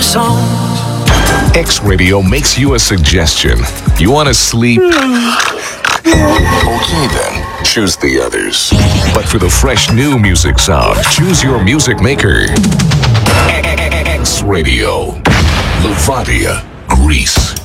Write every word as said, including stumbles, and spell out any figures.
songs. X Radio makes you a suggestion. You want to sleep? Okay then, choose the others. But for the fresh new music sound, choose your music maker. X Radio, Levadia, Greece.